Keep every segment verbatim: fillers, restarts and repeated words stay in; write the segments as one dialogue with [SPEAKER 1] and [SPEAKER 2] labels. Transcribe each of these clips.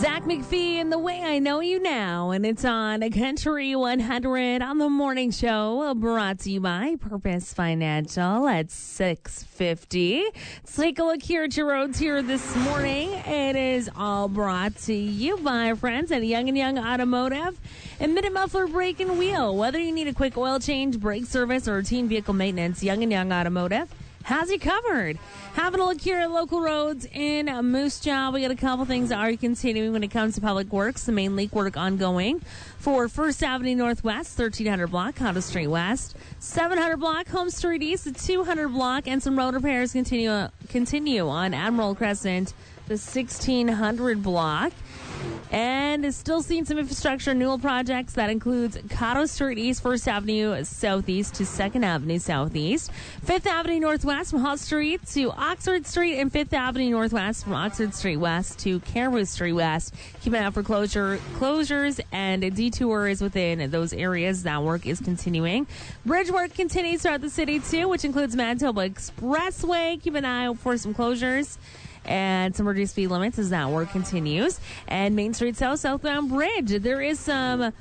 [SPEAKER 1] Zach McPhee and The Way I Know You Now, and it's on Country one hundred on the morning show, brought to you by Purpose Financial at six fifty. Let's take a look here at your roads here this morning. It is all brought to you by our friends at Young and Young Automotive and Minute Muffler Brake and Wheel. Whether you need a quick oil change, brake service, or routine vehicle maintenance, Young and Young Automotive has you covered. Having a look here at local roads in Moose Jaw. We got a couple things that are continuing when it comes to public works. The main leak work ongoing for First Avenue Northwest, thirteen hundred block, Honda Street West, seven hundred block, Home Street East, the two hundred block, and some road repairs continue continue on Admiral Crescent, the sixteen hundred block. And is still seeing some infrastructure renewal projects. That includes Cotto Street East, First Avenue Southeast to Second Avenue Southeast, Fifth Avenue Northwest from Hull Street to Oxford Street, and Fifth Avenue Northwest from Oxford Street West to Caribou Street West. Keep an eye out for closure, closures and detours within those areas. That work is continuing. Bridge work continues throughout the city too, which includes Manitoba Expressway. Keep an eye out for some closures and some reduced speed limits as that work continues. And Main Street South, southbound bridge, there is some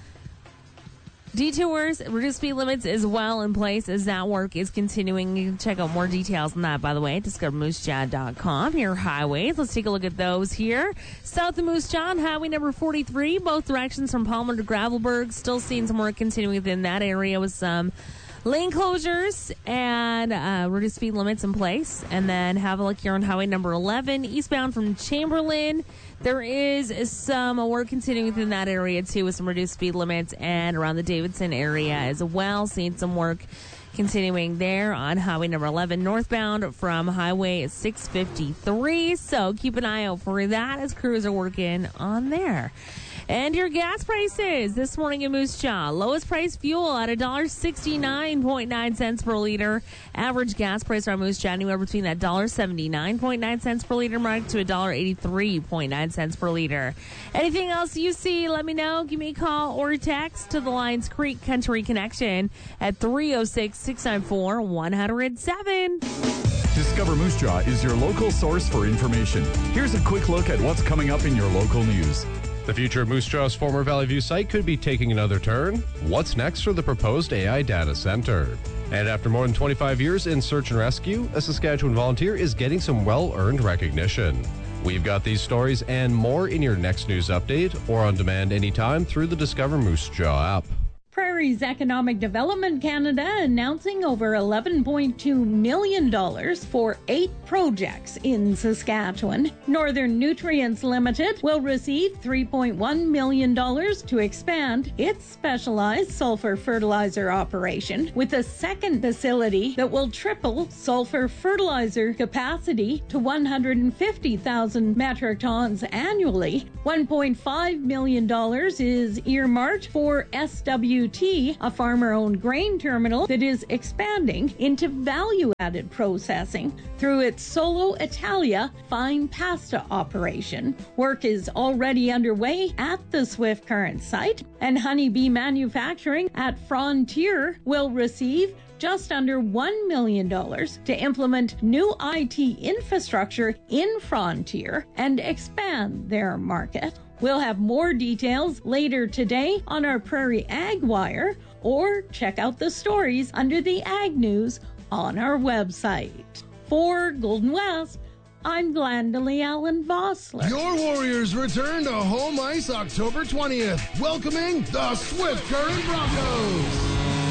[SPEAKER 1] detours, reduced speed limits as well in place as that work is continuing. You can check out more details on that, by the way, at discover moose jaw dot com. Here are highways. Let's take a look at those here. South of Moose Jaw, highway number forty-three, both directions from Palmer to Gravelburg. Still seeing some work continuing within that area with some lane closures and uh, reduced speed limits in place. And then have a look here on highway number eleven, eastbound from Chamberlain. There is some work continuing within that area, too, with some reduced speed limits, and around the Davidson area as well. Seeing some work continuing there on highway number eleven, northbound from highway six fifty-three. So keep an eye out for that as crews are working on there. And your gas prices this morning in Moose Jaw. Lowest price fuel at one dollar sixty-nine point nine cents per liter. Average gas price around Moose Jaw anywhere between that one dollar seventy-nine point nine cents per liter mark to one dollar eighty-three point nine cents per liter. Anything else you see, let me know. Give me a call or text to the Lions Creek Country Connection at three oh six, six nine four, one oh seven.
[SPEAKER 2] Discover Moose Jaw is your local source for information. Here's a quick look at what's coming up in your local news.
[SPEAKER 3] The future of Moose Jaw's former Valley View site could be taking another turn. What's next for the proposed A I data center? And after more than twenty-five years in search and rescue, a Saskatchewan volunteer is getting some well-earned recognition. We've got these stories and more in your next news update or on demand anytime through the Discover Moose Jaw app.
[SPEAKER 4] Prairie's Economic Development Canada announcing over eleven point two million dollars for eight projects in Saskatchewan. Northern Nutrients Limited will receive three point one million dollars to expand its specialized sulfur fertilizer operation with a second facility that will triple sulfur fertilizer capacity to one hundred fifty thousand metric tons annually. one point five million dollars is earmarked for S W T, a farmer-owned grain terminal that is expanding into value-added processing through its Solo Italia fine pasta operation. Work is already underway at the Swift Current site, and Honeybee Manufacturing at Frontier will receive just under one million dollars to implement new I T infrastructure in Frontier and expand their market. We'll have more details later today on our Prairie Ag Wire, or check out the stories under the Ag News on our website. For Golden West, I'm Glendalee Allen Vossler.
[SPEAKER 5] Your Warriors return to home ice October twentieth, welcoming the Swift Current Broncos.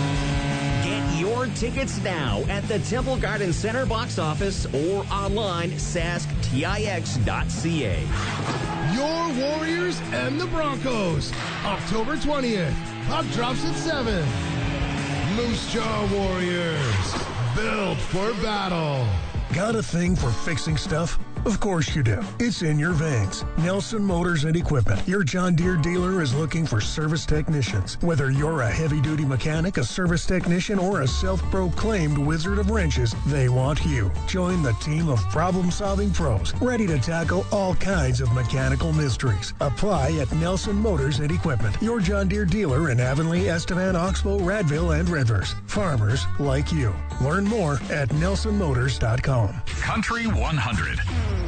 [SPEAKER 6] Get your tickets now at the Temple Garden Center box office or online sask tix dot c a.
[SPEAKER 5] Your Warriors and the Broncos, October twentieth. Puck drops at seven. Moose Jaw Warriors, built for battle.
[SPEAKER 7] Got a thing for fixing stuff? Of course you do. It's in your veins. Nelson Motors and Equipment. Your John Deere dealer is looking for service technicians. Whether you're a heavy-duty mechanic, a service technician, or a self-proclaimed wizard of wrenches, they want you. Join the team of problem-solving pros, ready to tackle all kinds of mechanical mysteries. Apply at Nelson Motors and Equipment. Your John Deere dealer in Avonlea, Estevan, Oxbow, Radville, and Rivers. Farmers like you. Learn more at nelson motors dot com.
[SPEAKER 2] Country one hundred.